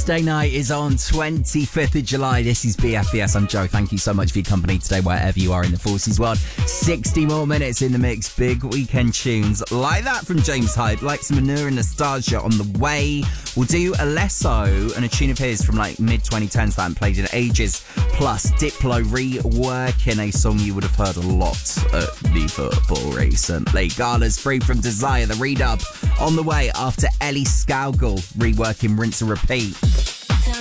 Thursday night is on 25th of July. This is BFBS. I'm Joe. Thank you so much for your company today, wherever you are in the forces world. 60 more minutes in the mix. Big weekend tunes like that from James Hype, like some Manure and Nostalgia on the way. We'll do Alesso and a tune of his from like mid-2010s that I haven't played in ages. Plus Diplo reworking a song you would have heard a lot at the football recently. Gala's Free from Desire, the redub on the way after Ellie Scougall reworking Rinse and Repeat.